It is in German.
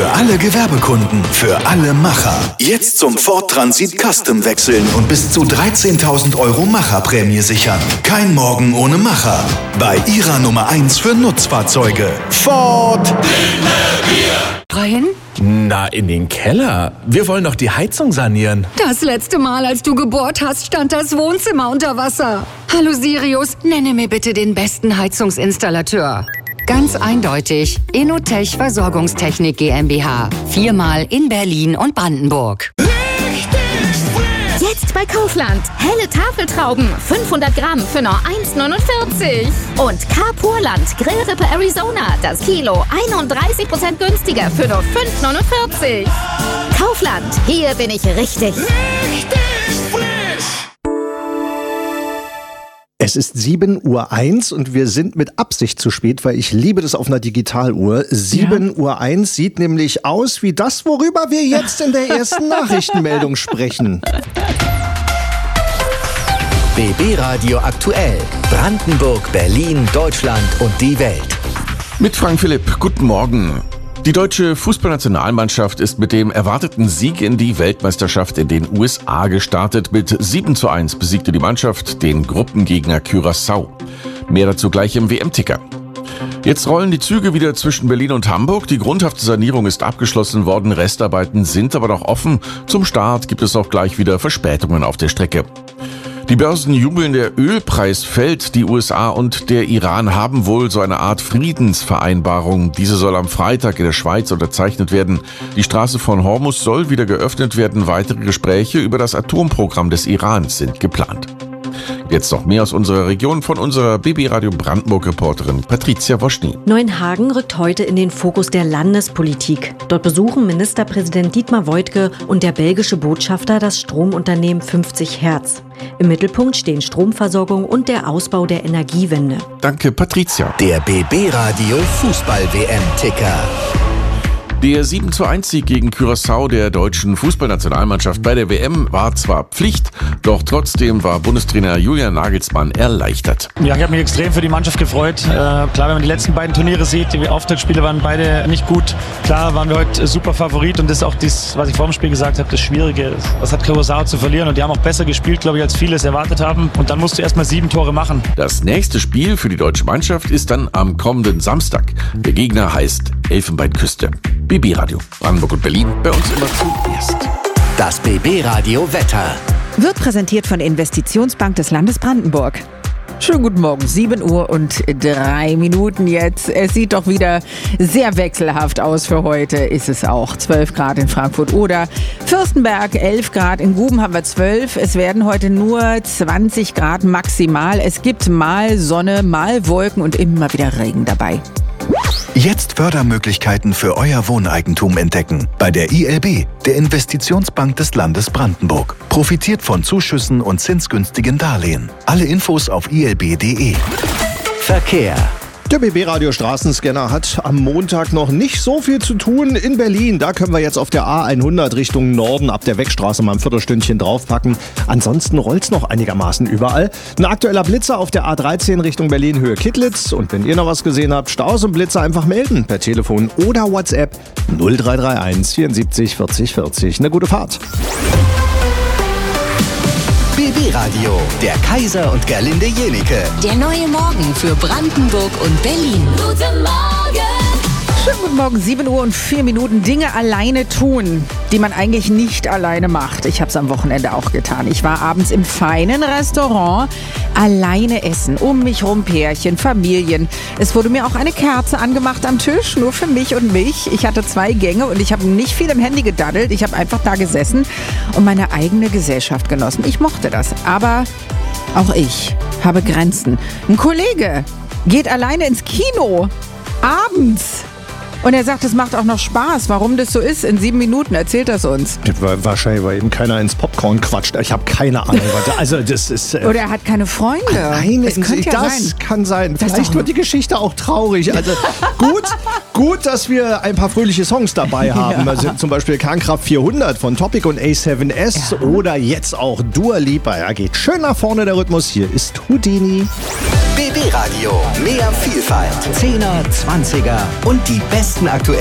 Für alle Gewerbekunden, für alle Macher. Jetzt zum Ford Transit Custom wechseln und bis zu 13.000 € Macherprämie sichern. Kein Morgen ohne Macher. Bei Ihrer Nummer 1 für Nutzfahrzeuge. Ford. Wohin? Na, in den Keller. Wir wollen doch die Heizung sanieren. Das letzte Mal, als du gebohrt hast, stand das Wohnzimmer unter Wasser. Hallo Sirius, nenne mir bitte den besten Heizungsinstallateur. Ganz eindeutig, Inotech Versorgungstechnik GmbH. 4-mal in Berlin und Brandenburg. Jetzt bei Kaufland. Helle Tafeltrauben, 500 Gramm für nur 1,49. Und Carpurland Grillrippe Arizona, das Kilo 31% günstiger für nur 5,49. Kaufland, hier bin ich richtig. Es ist 7:01 Uhr und wir sind mit Absicht zu spät, weil ich liebe das auf einer Digitaluhr. 7:01 Uhr sieht nämlich aus wie das, worüber wir jetzt in der ersten Nachrichtenmeldung sprechen. BB Radio aktuell. Brandenburg, Berlin, Deutschland und die Welt. Mit Frank Philipp, guten Morgen. Die deutsche Fußballnationalmannschaft ist mit dem erwarteten Sieg in die Weltmeisterschaft in den USA gestartet. Mit 7:1 besiegte die Mannschaft den Gruppengegner Curaçao. Mehr dazu gleich im WM-Ticker. Jetzt rollen die Züge wieder zwischen Berlin und Hamburg. Die grundhafte Sanierung ist abgeschlossen worden, Restarbeiten sind aber noch offen. Zum Start gibt es auch gleich wieder Verspätungen auf der Strecke. Die Börsen jubeln, der Ölpreis fällt. Die USA und der Iran haben wohl so eine Art Friedensvereinbarung. Diese soll am Freitag in der Schweiz unterzeichnet werden. Die Straße von Hormuz soll wieder geöffnet werden. Weitere Gespräche über das Atomprogramm des Irans sind geplant. Jetzt noch mehr aus unserer Region von unserer BB Radio Brandenburg-Reporterin Patricia Woschny. Neuenhagen rückt heute in den Fokus der Landespolitik. Dort besuchen Ministerpräsident Dietmar Woidke und der belgische Botschafter das Stromunternehmen 50 Hertz. Im Mittelpunkt stehen Stromversorgung und der Ausbau der Energiewende. Danke, Patricia. Der BB Radio Fußball-WM-Ticker. Der 7:1 Sieg gegen Curaçao der deutschen Fußballnationalmannschaft bei der WM war zwar Pflicht, doch trotzdem war Bundestrainer Julian Nagelsmann erleichtert. Ja, ich habe mich extrem für die Mannschaft gefreut. Klar, wenn man die letzten beiden Turniere sieht, die Auftaktspiele waren beide nicht gut. Klar waren wir heute super Favorit und das ist auch das, was ich vor dem Spiel gesagt habe, das Schwierige. Was hat Curaçao zu verlieren und die haben auch besser gespielt, glaube ich, als viele es erwartet haben. Und dann musst du erstmal 7 Tore machen. Das nächste Spiel für die deutsche Mannschaft ist dann am kommenden Samstag. Der Gegner heißt Elfenbeinküste. BB Radio, Brandenburg und Berlin, bei uns immer zuerst. Das BB Radio Wetter. Wird präsentiert von der Investitionsbank des Landes Brandenburg. Schönen guten Morgen, 7:03 Uhr jetzt. Es sieht doch wieder sehr wechselhaft aus für heute, ist es auch. 12 Grad in Frankfurt oder Fürstenberg, 11 Grad, in Guben haben wir 12. Es werden heute nur 20 Grad maximal. Es gibt mal Sonne, mal Wolken und immer wieder Regen dabei. Jetzt Fördermöglichkeiten für euer Wohneigentum entdecken. Bei der ILB, der Investitionsbank des Landes Brandenburg. Profitiert von Zuschüssen und zinsgünstigen Darlehen. Alle Infos auf ilb.de. Verkehr. Der BB-Radio Straßenscanner hat am Montag noch nicht so viel zu tun in Berlin. Da können wir jetzt auf der A100 Richtung Norden ab der Wegstraße mal ein Viertelstündchen draufpacken. Ansonsten rollt's noch einigermaßen überall. Ein aktueller Blitzer auf der A13 Richtung Berlin Höhe Kittlitz. Und wenn ihr noch was gesehen habt, Staus und Blitzer einfach melden per Telefon oder WhatsApp 0331 74 40 40. Eine gute Fahrt. BB Radio, der Kaiser und Gerlinde Jenike. Der neue Morgen für Brandenburg und Berlin. Guten Morgen! Schönen guten Morgen, 7:04 Dinge alleine tun, die man eigentlich nicht alleine macht. Ich habe es am Wochenende auch getan. Ich war abends im feinen Restaurant alleine essen. Um mich rum Pärchen, Familien. Es wurde mir auch eine Kerze angemacht am Tisch, nur für mich und mich. Ich hatte 2 Gänge und ich habe nicht viel im Handy gedaddelt. Ich habe einfach da gesessen und meine eigene Gesellschaft genossen. Ich mochte das, aber auch ich habe Grenzen. Ein Kollege geht alleine ins Kino, abends. Und er sagt, es macht auch noch Spaß. Warum das so ist, in 7 Minuten erzählt das uns. Wahrscheinlich, weil eben keiner ins Popcorn quatscht. Ich habe keine Ahnung. Also das ist. Oder er hat keine Freunde. Nein, das kann sein. Das Vielleicht wird die Geschichte auch traurig. Also gut, dass wir ein paar fröhliche Songs dabei haben. Ja. Also zum Beispiel Kernkraft 400 von Topic und A7S oder jetzt auch Dua Lipa. Ja, geht schön nach vorne der Rhythmus. Hier ist Houdini. BB Radio, mehr Vielfalt, 10er, 20er und die besten aktuellen